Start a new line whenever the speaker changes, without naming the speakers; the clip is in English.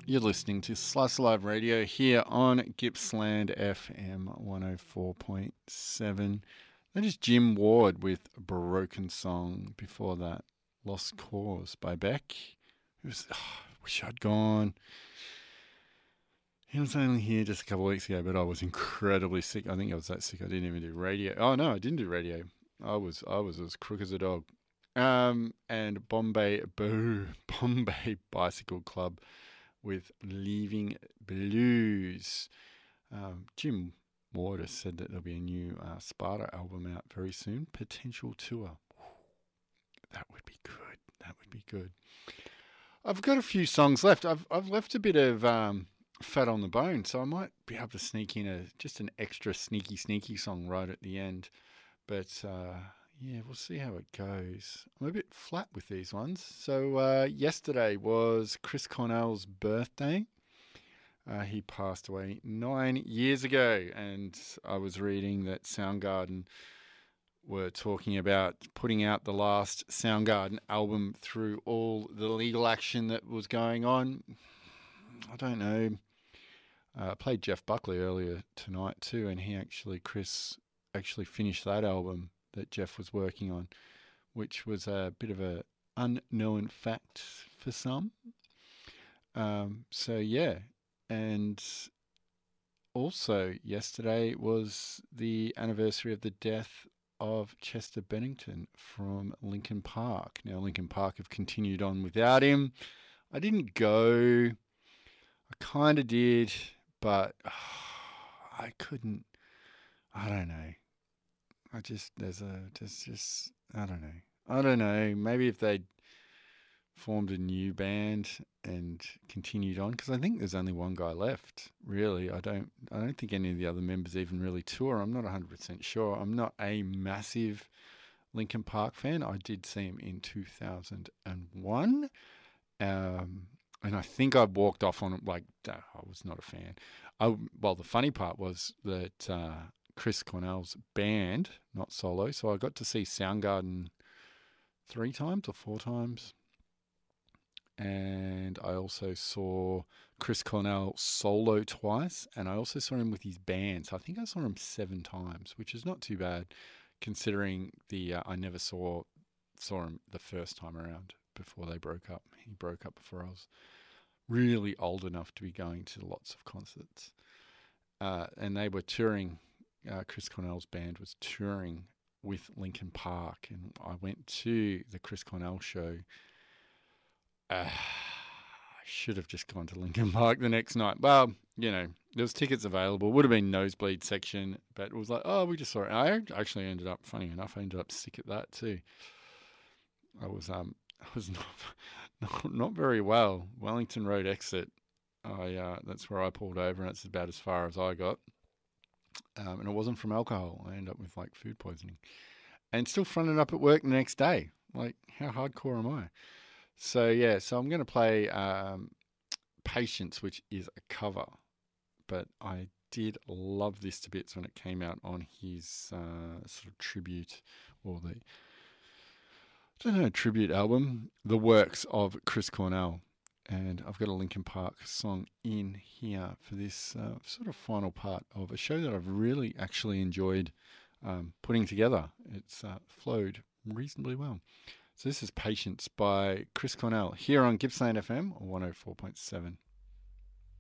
You're listening to Slice Live Radio here on Gippsland FM 104.7. That is Jim Ward with Broken Song. Before that, Lost Cause by Beck. It was, wish I'd gone. He was only here just a couple of weeks ago, but I was incredibly sick. I think I was that sick I didn't even do radio. Oh no, I didn't do radio. I was as crook as a dog. And Bombay Bicycle Club with Leaving Blues. Jim Ward has said that there'll be a new Sparta album out very soon. Potential tour. That would be good. That would be good. I've got a few songs left. I've left a bit of fat on the bone, so I might be able to sneak in just an extra sneaky song right at the end. But yeah, we'll see how it goes. I'm a bit flat with these ones. So yesterday was Chris Cornell's birthday. He passed away 9 years ago, and I was reading that Soundgarden were talking about putting out the last Soundgarden album through all the legal action that was going on. I don't know. I played Jeff Buckley earlier tonight too, and Chris actually finished that album that Jeff was working on, which was a bit of an unknown fact for some. So yeah, and also yesterday was the anniversary of the death of Chester Bennington from Linkin Park. Now Linkin Park have continued on without him. I didn't go. I kind of did, but I couldn't. I don't know. I don't know. Maybe if they'd formed a new band and continued on, because I think there's only one guy left. Really, I don't think any of the other members even really tour. I'm not 100% sure. I'm not a massive Linkin Park fan. I did see him in 2001, and I think I walked off on it I was not a fan. Well, the funny part was that Chris Cornell's band, not solo, so I got to see Soundgarden 3 times or 4 times. And I also saw Chris Cornell solo twice, and I also saw him with his band. So I think I saw him 7 times, which is not too bad considering I never saw him the first time around before they broke up. He broke up before I was really old enough to be going to lots of concerts. And they were touring. Chris Cornell's band was touring with Linkin Park, and I went to the Chris Cornell show. I should have just gone to Linkin Park the next night. Well, there was tickets available. Would have been nosebleed section, but it was like, we just saw it. I actually ended up, funny enough, I ended up sick at that too. I was not very well. Wellington Road exit. That's where I pulled over, and that's about as far as I got. And it wasn't from alcohol. I ended up with food poisoning, and still fronted up at work the next day. How hardcore am I? So yeah, I'm going to play Patience, which is a cover, but I did love this to bits when it came out on his sort of tribute, or tribute album, The Works of Chris Cornell. And I've got a Linkin Park song in here for this sort of final part of a show that I've really actually enjoyed putting together. It's flowed reasonably well. So this is Patience by Chris Cornell here on Gippsland FM 104.7.